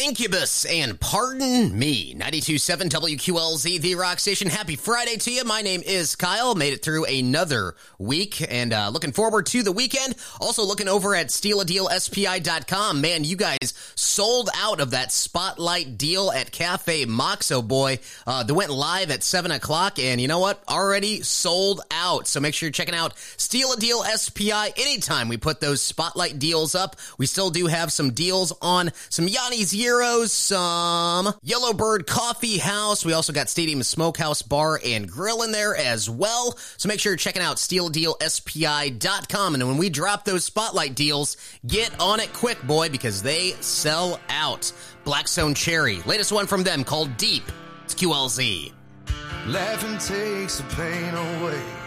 Incubus and Pardon Me, 92.7 WQLZ, the rock station. Happy Friday to you. My name is Kyle. Made it through another week and looking forward to the weekend. Also looking over at stealadealspi.com. Man, you guys sold out of that spotlight deal at Cafe Moxo, boy. They went live at 7 o'clock and you know what? Already sold out. So make sure you're checking out Steal a Deal SPI anytime we put those spotlight deals up. We still do have some deals on some Yanni's Euros, some Yellowbird Coffee House. We also got Stadium Smokehouse Bar and Grill in there as well. So make sure you're checking out stealadealspi.com. And when we drop those spotlight deals, get on it quick, boy, because they sell out. Blackstone Cherry, latest one from them called Deep. It's QLZ. Laughing takes the pain away.